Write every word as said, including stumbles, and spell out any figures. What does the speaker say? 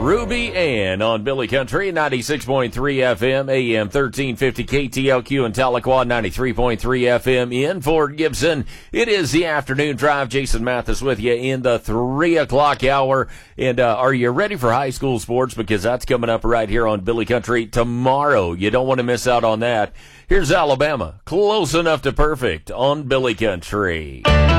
Ruby Ann on Billy Country, ninety-six point three F M, A M thirteen fifty K T L Q in Tahlequah, ninety-three point three F M in Fort Gibson. It is the afternoon drive. Jason Mathis with you in the three o'clock hour. And uh, are you ready for high school sports? Because that's coming up right here on Billy Country tomorrow. You don't want to miss out on that. Here's Alabama, close enough to perfect on Billy Country.